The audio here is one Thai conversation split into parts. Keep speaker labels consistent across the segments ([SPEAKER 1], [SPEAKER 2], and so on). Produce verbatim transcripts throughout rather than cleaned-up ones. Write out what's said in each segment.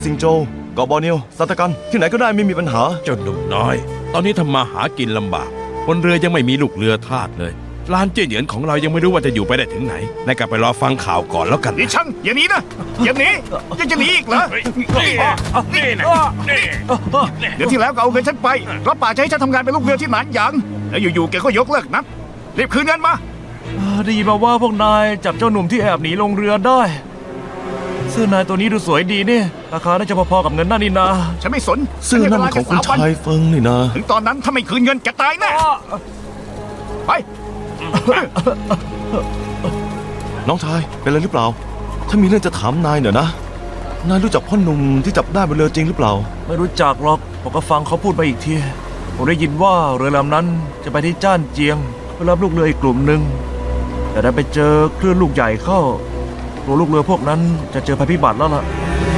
[SPEAKER 1] ซิงโจวเกาะบอร์เนียวซาตากันที่ไหนก็ได้ไม่มีปัญหา
[SPEAKER 2] เจ้าหนุ่มน้อยตอนนี้ทำมาหากินลำบากบนเรือยังไม่มีลูกเรือทาสเลยร้านเจี้ยเหยินของเรายังไม่รู้ว่าจะอยู่ไปได้ถึงไหนนายกลับไปรอฟังข่าวก่อนแล้วกัน
[SPEAKER 3] ดิฉันอย่าหนีนะอย่าหนียังจะหนีอีกเหรอนี่นะเดี๋ยวที่แล้วก็เอาเงินฉันไปรับปากจะให้ฉันทำงานเป็นลูกเรือที่หนานหยางแล้วอยู่ๆแกก็ยกเลิกนัดรีบคืนเงินมา
[SPEAKER 4] ได้ยินมาว่าพวกนายจับเจ้าหนุ่มที่แอบหนีลงเรือได้เสื้อนายตัวนี้ดูสวยดีนี่ราคาน่าจะพอๆกับเงินนั่นนี่นา
[SPEAKER 3] ฉันไม่สน
[SPEAKER 1] เสื้อนั่นของคุณชายเฟิงนี่นะ
[SPEAKER 3] ถึงตอนนั้นถ้าไม่คืนเงินแกตายแน่ไป
[SPEAKER 1] น้องชายเป็นอะไรหรือเปล่าถ้ามีเรื่องจะถามนายหน่อยนะนายรู้จักพ่อหนุ่มที่จับได้บนเรือจริงหรือเปล่า
[SPEAKER 4] ไม่รู้จักหรอกผมก็ฟังเขาพูดไปอีกทีผมได้ยินว่าเรือลำนั้นจะไปที่จ้านเจียงเพื่อรับลูกเรืออีกกลุ่มหนึ่งแต่ได้ไปเจอคลื่นลูกใหญ่เข้าตัวลูกเรือพวกนั้นจะเจอภัยพิบัติแล้วล่ะ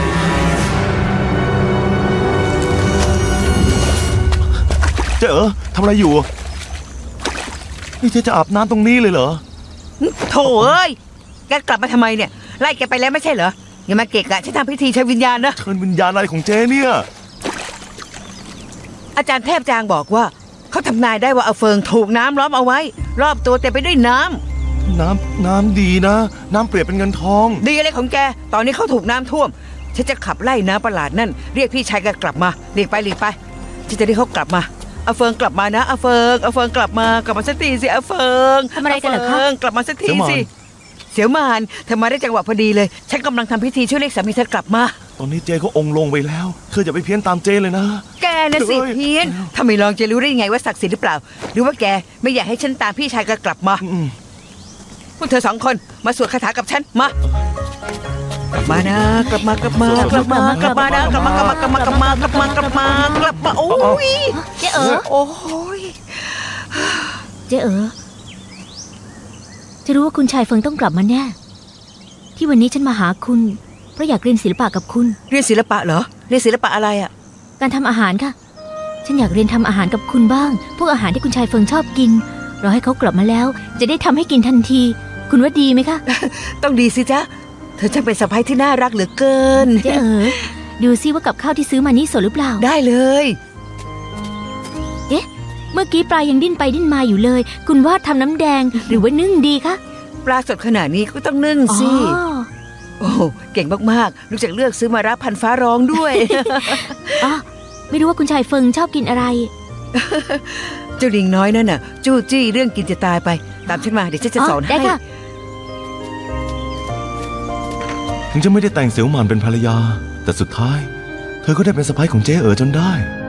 [SPEAKER 1] เจ๊เอ๋อทำอะไรอยู่นี่เจ๊จะอาบน้ำตรงนี้เลยเหรอ
[SPEAKER 5] โถ่เอ้ยแกกลับมาทำไมเนี่ยไล่แกไปแล้วไม่ใช่เหรออย่ามาเกะกะฉันทำพิธีเชิญวิญญาณนะ
[SPEAKER 1] เชิญวิญญาณอะไรของเจ๊เนี่ย
[SPEAKER 5] อาจารย์เทพจางบอกว่าเขาทำนายได้ว่าเอาเฟิงถูกน้ำล้อมเอาไว้รอบตัวเต็มไปด้วยน้
[SPEAKER 1] ำน้ำน้ำดีนะน้ำเปรียบเป็นเงินทอง
[SPEAKER 5] ดีอะไรของแกตอนนี้เขาถูกน้ำท่วมฉันจะขับไล่น้ำประหลาดนั่นเรียกพี่ชายแกกลับมาหลีกไปหลีกไปฉันจะเรียกเขากลับมาเอาเฟิงกลับมานะเอาเฟิงเอาเฟิงกลับมากลับมาสักทีสิเอาเฟิง
[SPEAKER 6] ทำอะไรกันเหรอคะ
[SPEAKER 5] กลับมาสักทีสิเสี่ยวหมานเธอมาได้จังหวะพอดีเลยฉันกำลังทำพิธีช่วยเรียกสามีเธอกลับมา
[SPEAKER 1] ตอนนี้เจเขาองค์ลงไปแล้วเธออย่าไปเพี้ยนตามเจเลยนะ
[SPEAKER 5] แกน่ะสิเพี้ยนถ้าไม่ลองจะรู้ได้ยังไงว่าศักดิ์สิทธิ์หรือเปล่าหรือว่าแกไม่อยากให้ฉันตามพี่ชายแกกลับมาพวกเธอสองคนมาสวดคาถากับฉันมากลับมานะกลับมากลับมากลับมากลับมานะกลับมากลับมากลับมากลับมากลับมากลับมากลับมาโอ้ย
[SPEAKER 6] เจ๊เอ๋อ
[SPEAKER 5] โอ้ย
[SPEAKER 6] เจ๊เอ๋อจะรู้ว่าคุณชายเฟิงต้องกลับมาแน่ที่วันนี้ฉันมาหาคุณเพราะอยากเรียนศิลปะกับคุณ
[SPEAKER 5] เรียนศิลปะเหรอเรียนศิลปะอะไรอ่ะ
[SPEAKER 6] การทำอาหารค่ะฉันอยากเรียนทำอาหารกับคุณบ้างพวกอาหารที่คุณชายเฟิงชอบกินรอให้เขากลับมาแล้วจะได้ทำให้กินทันทีคุณว่าดีไหมคะ
[SPEAKER 5] ต้องดีสิจ๊ะเธอช่างเป็นสะใภ้ที่น่ารักเหลือเกิน
[SPEAKER 6] เจ๊เอ๋อดูซิว่ากับข้าวที่ซื้อมานี่สดหรือเปล่า
[SPEAKER 5] ได้เลย
[SPEAKER 6] เอ๊ะเมื่อกี้ปลายังดิ้นไปดิ้นมาอยู่เลยคุณว่าทำน้ำแดงหรือว่านึ่งดีคะ
[SPEAKER 5] ปลาสดขนาดนี้ก็ต้องนึ่งสิโอ้เก่งมากๆรู้จักเลือกซื้อมารับพันฟ้าร้องด้วย
[SPEAKER 6] อ๋อไม่รู้ว่าคุณชายเฟิงชอบกินอะไร
[SPEAKER 5] เจ้าลิงน้อยนั่นน่ะจู้จี้เรื่องกินจะตายไปตามฉันมาเดี๋ยวฉันจะสอนให้
[SPEAKER 1] ถึงจะไม่ได้แต่งเสี่ยวหม่านเป็นภรรยาแต่สุดท้ายเธอก็ได้เป็นสะใภ้ของเจ๊เอ๋อจนได้